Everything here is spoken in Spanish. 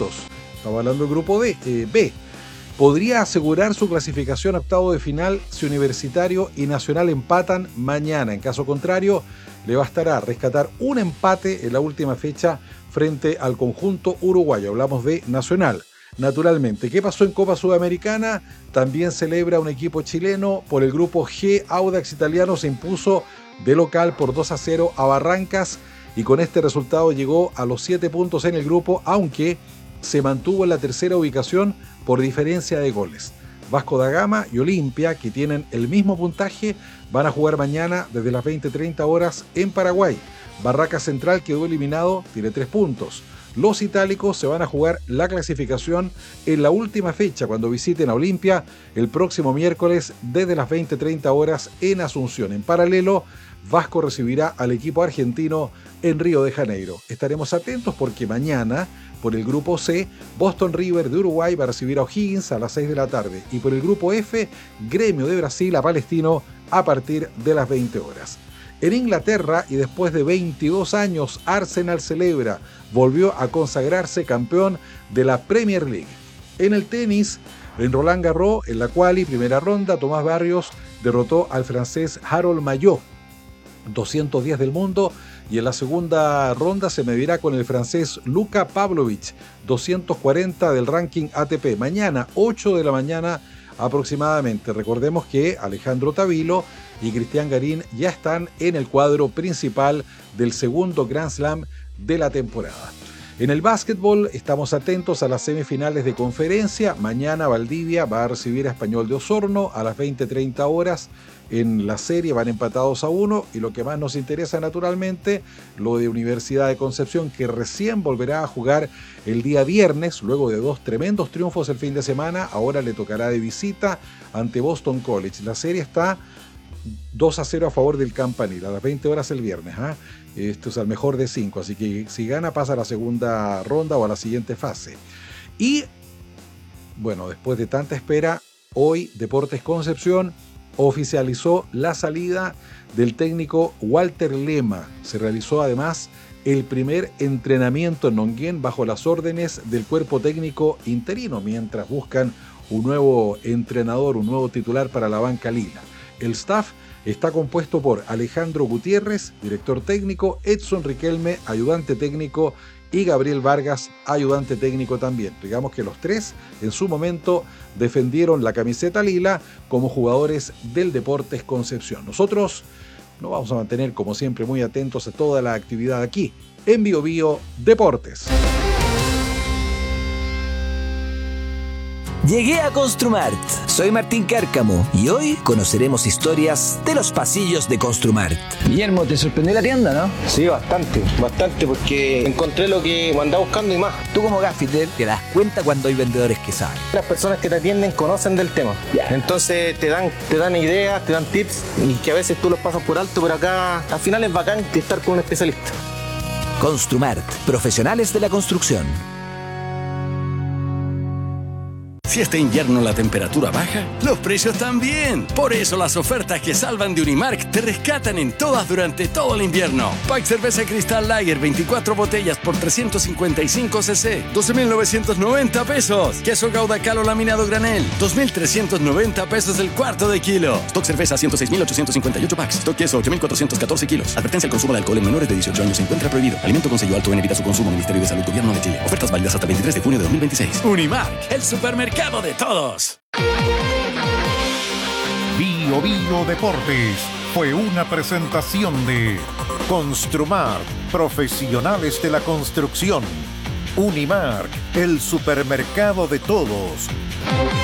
puntos. Estamos hablando del grupo B. Podría asegurar su clasificación a octavo de final si Universitario y Nacional empatan mañana. En caso contrario, le bastará rescatar un empate en la última fecha frente al conjunto uruguayo. Hablamos de Nacional. Naturalmente, ¿qué pasó en Copa Sudamericana? También celebra un equipo chileno. Por el grupo G, Audax Italiano se impuso de local por 2-0 a Barrancas y con este resultado llegó a los 7 puntos en el grupo, aunque se mantuvo en la tercera ubicación por diferencia de goles. Vasco da Gama y Olimpia, que tienen el mismo puntaje, van a jugar mañana desde las 20:30 horas en Paraguay. Barracas Central quedó eliminado, tiene 3 puntos. Los itálicos se van a jugar la clasificación en la última fecha cuando visiten a Olimpia el próximo miércoles desde las 20:30 horas en Asunción. En paralelo, Vasco recibirá al equipo argentino en Río de Janeiro. Estaremos atentos porque mañana, por el grupo C, Boston River de Uruguay va a recibir a O'Higgins a las 6 de la tarde. Y por el grupo F, Gremio de Brasil a Palestino a partir de las 20 horas. En Inglaterra, y después de 22 años, Arsenal volvió a consagrarse campeón de la Premier League. En el tenis, en Roland Garros, en la quali primera ronda, Tomás Barrios derrotó al francés Harold Mayot, 210 del mundo, y en la segunda ronda se medirá con el francés Luka Pavlovich, 240 del ranking ATP. Mañana, 8 de la mañana aproximadamente. Recordemos que Alejandro Tavilo y Cristian Garín ya están en el cuadro principal del segundo Grand Slam de la temporada. En el básquetbol estamos atentos a las semifinales de conferencia. Mañana Valdivia va a recibir a Español de Osorno a las 20:30 horas. En la serie van empatados a 1 y lo que más nos interesa naturalmente, lo de Universidad de Concepción, que recién volverá a jugar el día viernes, luego de 2 tremendos triunfos el fin de semana. Ahora le tocará de visita ante Boston College. La serie está 2-0 a favor del Campanil, a las 20 horas el viernes. Esto es al mejor de 5, así que si gana pasa a la segunda ronda o a la siguiente fase. Y bueno, después de tanta espera, hoy Deportes Concepción oficializó la salida del técnico Walter Lema. Se realizó además el primer entrenamiento en Nonguén bajo las órdenes del cuerpo técnico interino, mientras buscan un nuevo entrenador, un nuevo titular para la banca lila. El staff está compuesto por Alejandro Gutiérrez, director técnico, Edson Riquelme, ayudante técnico, y Gabriel Vargas, ayudante técnico también. Digamos que los tres en su momento defendieron la camiseta lila como jugadores del Deportes Concepción. Nosotros nos vamos a mantener como siempre muy atentos a toda la actividad aquí en Bio Bio Deportes. Llegué a Construmart. Soy Martín Cárcamo y hoy conoceremos historias de los pasillos de Construmart. Guillermo, ¿te sorprendió la tienda, no? Sí, bastante, porque encontré lo que andaba buscando y más. Tú como gaffiter te das cuenta cuando hay vendedores que saben. Las personas que te atienden conocen del tema. Entonces te dan ideas, te dan tips y que a veces tú los pasas por alto, pero acá al final es bacán estar con un especialista. Construmart, profesionales de la construcción. Si este invierno la temperatura baja, los precios también. Por eso las ofertas que salvan de Unimark te rescatan en todas durante todo el invierno. Pack cerveza Cristal Lager, 24 botellas por 355 cc, 12.990 pesos. Queso Gouda Calo laminado granel, 2.390 pesos el cuarto de kilo. Stock cerveza, 106.858 packs. Stock queso, 8.414 kilos. Advertencia: el consumo de alcohol en menores de 18 años se encuentra prohibido. Alimento con sello alto en, evita su consumo. Ministerio de Salud, Gobierno de Chile. Ofertas válidas hasta el 23 de junio de 2026. Unimark, el supermercado de todos. Bio Bio Deportes fue una presentación de Construmart, profesionales de la construcción. Unimark, el supermercado de todos.